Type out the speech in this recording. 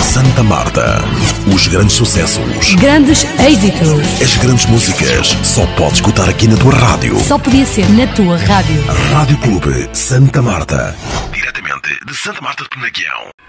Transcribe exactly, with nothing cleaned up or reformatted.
Santa Marta. Os grandes sucessos. Grandes êxitos. As grandes músicas. Só podes escutar aqui na tua rádio. Só podia ser na tua rádio. Rádio Clube Santa Marta. Diretamente de Santa Marta de Penaguião.